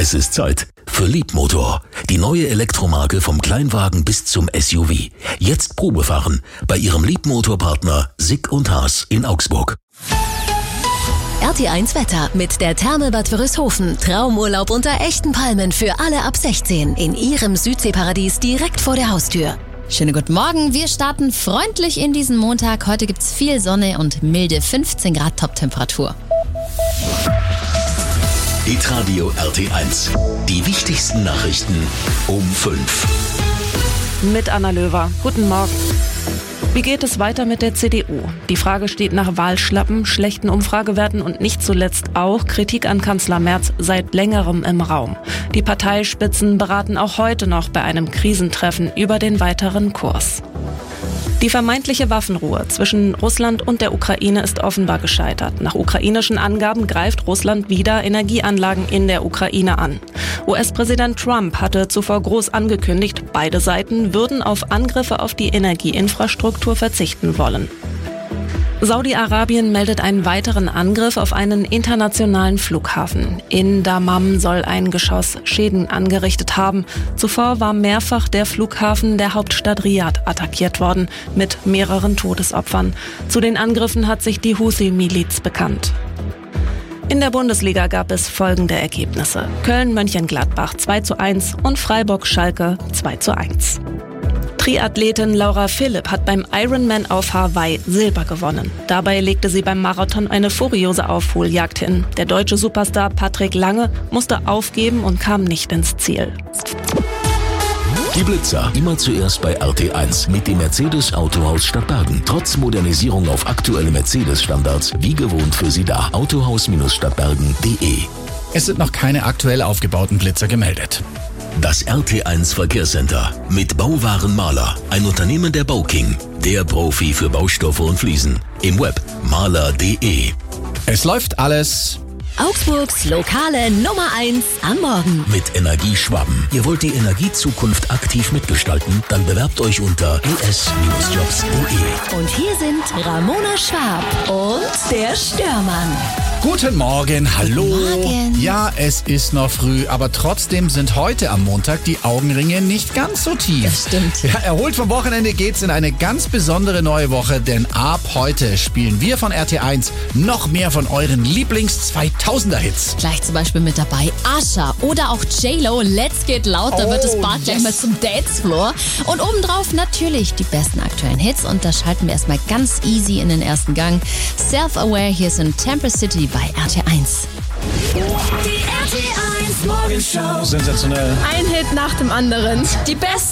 Es ist Zeit für Leapmotor, die neue Elektromarke vom Kleinwagen bis zum SUV. Jetzt Probefahren bei Ihrem Leapmotor-Partner Sick & Haas in Augsburg. RT1 Wetter mit der Therme-Bad Wörishofen. Traumurlaub unter echten Palmen für alle ab 16 in Ihrem Südseeparadies direkt vor der Haustür. Schönen guten Morgen, wir starten freundlich in diesen Montag. Heute gibt's viel Sonne und milde 15 Grad Toptemperatur. Hitradio RT1. Die wichtigsten Nachrichten um 5. Mit Anna Löwer. Guten Morgen. Wie geht es weiter mit der CDU? Die Frage steht nach Wahlschlappen, schlechten Umfragewerten und nicht zuletzt auch Kritik an Kanzler Merz seit längerem im Raum. Die Parteispitzen beraten auch heute noch bei einem Krisentreffen über den weiteren Kurs. Die vermeintliche Waffenruhe zwischen Russland und der Ukraine ist offenbar gescheitert. Nach ukrainischen Angaben greift Russland wieder Energieanlagen in der Ukraine an. US-Präsident Trump hatte zuvor groß angekündigt, beide Seiten würden auf Angriffe auf die Energieinfrastruktur verzichten wollen. Saudi-Arabien meldet einen weiteren Angriff auf einen internationalen Flughafen. In Dammam soll ein Geschoss Schäden angerichtet haben. Zuvor war mehrfach der Flughafen der Hauptstadt Riad attackiert worden, mit mehreren Todesopfern. Zu den Angriffen hat sich die Houthi-Miliz bekannt. In der Bundesliga gab es folgende Ergebnisse: Köln-Mönchengladbach 2:1 und Freiburg-Schalke 2:1. Triathletin Laura Philipp hat beim Ironman auf Hawaii Silber gewonnen. Dabei legte sie beim Marathon eine furiose Aufholjagd hin. Der deutsche Superstar Patrick Lange musste aufgeben und kam nicht ins Ziel. Die Blitzer, immer zuerst bei RT1 mit dem Mercedes Autohaus Stadtbergen. Trotz Modernisierung auf aktuelle Mercedes-Standards, wie gewohnt für Sie da. Autohaus-Stadtbergen.de. Es sind noch keine aktuell aufgebauten Blitzer gemeldet. Das RT1 Verkehrscenter mit Bauwaren Mahler, ein Unternehmen der Bauking, der Profi für Baustoffe und Fliesen. Im Web mahler.de. Es läuft alles. Augsburgs lokale Nummer 1 am Morgen. Mit Energie Schwaben. Ihr wollt die Energiezukunft aktiv mitgestalten? Dann bewerbt euch unter es-jobs.de. Und hier sind Ramona Schwab und der Störmann. Guten Morgen, hallo. Guten Morgen. Ja, es ist noch früh, aber trotzdem sind heute am Montag die Augenringe nicht ganz so tief. Das stimmt. Ja, erholt vom Wochenende geht's in eine ganz besondere neue Woche, denn ab heute spielen wir von RT1 noch mehr von euren Lieblings-2000er-Hits. Gleich zum Beispiel mit dabei Asha oder auch J-Lo, Let's Get Loud, da wird das Bad gleich mal zum Dancefloor. Und obendrauf natürlich die besten aktuellen Hits und da schalten wir erstmal ganz easy in den ersten Gang. Self-Aware, hier sind Temper City bei RT1. Die RT1 Morgenshow. Sensationell. Ein Hit nach dem anderen. Die besten